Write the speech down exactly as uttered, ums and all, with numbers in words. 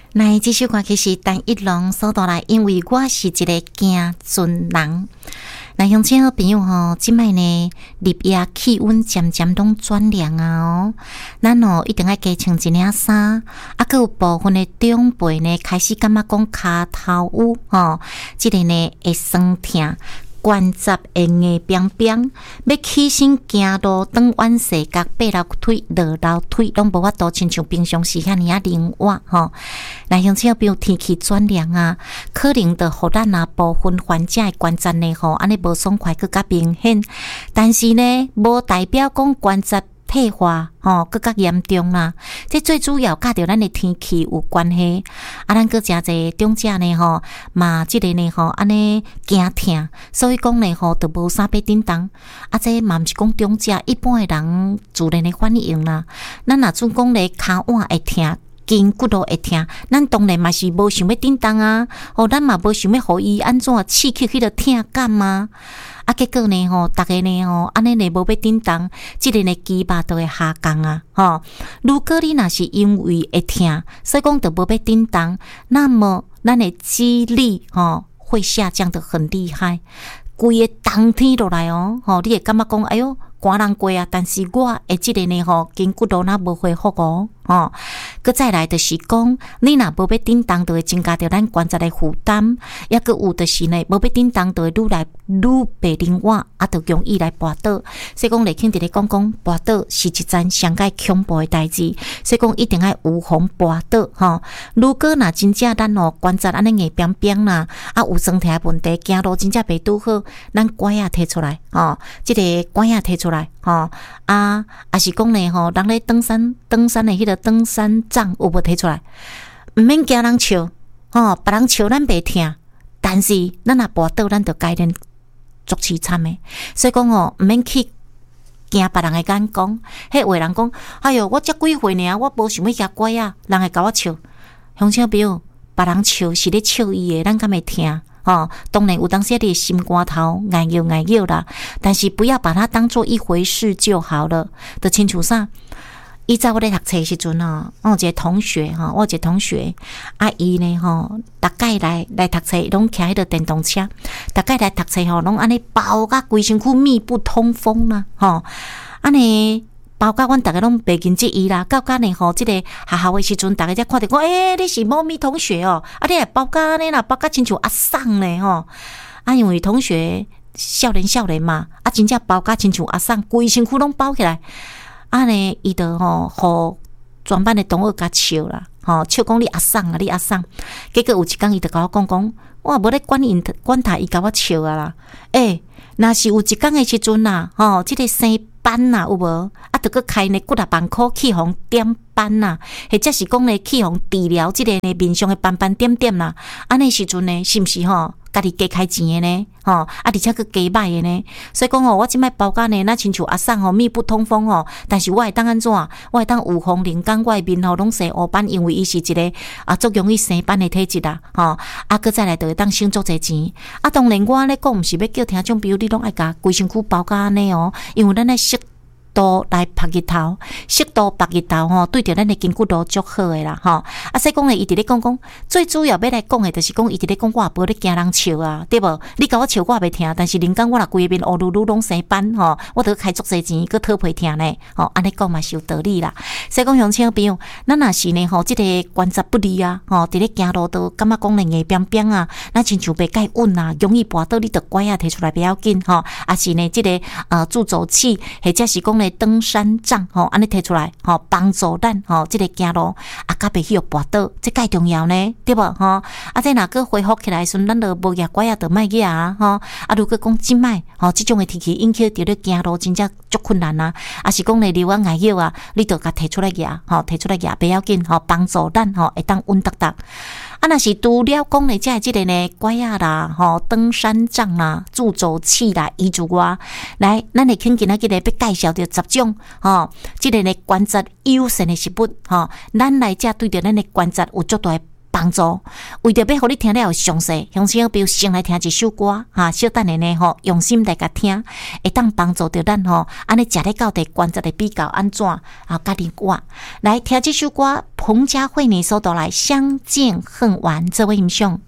来，这首歌曲是陈一龙所带来，因为我是一个行船人。那乡亲好朋友吼，即摆呢，入夜气温渐渐拢转凉啊哦，咱哦一定要加穿一领衫，啊，佮有部分的长辈呢开始感觉讲骹头有吼，即个呢会酸痛。关节会硬冰冰，要起身行路，转弯势角，爬楼梯、落楼梯，拢无法度亲像平常时遐尼啊灵活吼。来，乡亲朋友，天气转凉啊，可能着互咱啊部分患者的关节呢吼，安尼无爽快，更较明显。但是呢，无代表讲关节退化吼，更较严重啦。这最主要甲着咱的天气有关系。啊，咱个诚济长者呢吼，嘛即个呢吼，安尼惊痛，所以讲呢吼，就无啥要叮当。啊，这嘛毋是讲长者，一般的人自然的反应啦。咱若总讲咧骹腕会痛。筋骨都会痛，咱当然嘛是无想要叮当啊，哦，咱嘛无想要互伊安怎刺激迄个痛感啊，啊，结果呢吼，逐个呢吼，安尼呢无要叮当，即个呢肌肉都会下降啊，吼。如果你若是因为会痛，所以讲就无要叮当，那么咱的肌力吼会下降得很厉害，规个冬天落来哦，吼，你会感觉讲，哎哟。寒人过啊，但是我会即个呢吼，筋骨都若无恢复哦，吼。佮再来就是讲，你若无要叮当，就会增加着咱关节的负担，抑佮有就是呢，无要叮当，就会愈来愈白灵活，啊，就容易来跌倒。所以讲，来听伫咧讲讲，跌倒是一件上界恐怖的代志，所以讲一定要有防跌倒吼。如果若真正咱吼关节安尼硬冰冰啦，啊有酸痛的问题，行路真正袂拄好，咱拐啊摕出来，吼，即、这个拐啊摕出来。来吼啊，也是讲呢吼，人咧登山登山的迄个登山杖有无摕出来？毋免惊人笑吼，别人笑咱袂疼，但是咱若跌倒，咱就该人足凄惨的。所以讲吼，毋免去惊别人的眼光。迄话人讲，哎哟，我才几岁尔，我无想要遐乖啊，人会甲我笑。乡亲朋友，别人笑是咧笑伊的，咱敢会疼？哦，当然有当时你心肝头爱摇爱摇啦，但是不要把它当做一回事就好了。就亲像啥？以前我咧读册时阵哦，我有一个同学哈，我有一个同学啊，伊呢吼，大概来来读册，拢骑迄个电动车，大概来读册吼，拢安尼包甲规身躯密不通风啦，吼，安尼。包括阮逐个拢袂认识伊啦，到甲呢吼，即、这个学校诶时阵，逐个才看着讲，诶、欸，你是某咪同学哦，啊，你也包甲安尼啦，包甲亲像阿送咧吼，啊，因为同学少年少年嘛，啊，真正包甲亲像阿送，规身躯拢包起来，啊呢，伊就吼，互全班诶同学甲笑啦，吼，笑讲你阿送啊，你阿送，结果有一工伊就甲我讲讲，我无咧管因管他，伊甲我笑啊啦，诶、欸，若是有一工诶时阵呐，吼，即、這个生班呐、啊、有无？啊，着个开呢几啊万块去互点班呐、啊，或者是讲呢去互治疗即个呢面上的斑斑点点啦、啊。安尼时阵呢，是毋是吼？家己加开钱的呢？吼，啊，而且佫加歹的呢。所以讲吼，我即摆包甲呢，那亲像阿送吼，密不通风吼。但是我会当安怎？我会当有风灵感，我的面吼拢生乌斑，因为伊是一个啊，足容易生斑的体质啦。吼，啊，佫再来就会当省足侪钱。啊，当然我咧讲，毋是要叫听众朋友你拢爱甲规身躯包甲安尼哦，因为咱咧适度来晒日头，适度晒日头吼，对着咱的筋骨都足好诶啦吼。啊，所以讲诶，伊伫咧讲讲，最主要要来讲诶，就是讲伊伫咧讲，我也无咧惊人笑啊，对无？你甲我笑，我也袂听，但是人讲我若规个面乌噜噜拢生斑吼，我得开足侪钱，佫讨赔听呢。吼，安尼讲嘛是有道理啦。所以讲乡亲朋友，咱若是呢吼，即、這个关节不利啊，吼，伫咧行路都感觉讲呢硬冰冰啊，咱亲像袂介稳啊，容易跌倒，你着拐啊摕出来不要紧吼，啊是呢，即、這个呃助走器，或者是讲呢。登山杖吼，安尼摕出来吼，帮助咱吼，即、这个行路啊，甲袂去跌倒，这介重要呢，对无吼？啊，这若个恢复起来时，咱就无牙拐啊，就莫牙啊，吼。啊，如果讲即摆吼，即种诶天气引起着咧行路真正足困难啊，啊是讲咧流啊外腰啊，你着甲摕出来牙，吼，摕出来牙不要紧，吼，帮助咱吼会当稳当当。啊，若是除了讲咧，即个呢拐啊啦，吼，登山杖啦，助走器啦，以及外，来，咱会请今仔日咧要介绍着十种，吼，即个呢关节优胜的食物，吼，咱来遮对着咱的关节有足大的帮助。为着要互你听了有详细，乡亲朋友先来听一首歌哈，小等下呢吼，用心来甲听，会当帮助着咱吼，安尼食咧到底关节的比较安怎啊？家己我来听这首歌，彭佳慧你所带来《相见恨晚》，这位欣赏。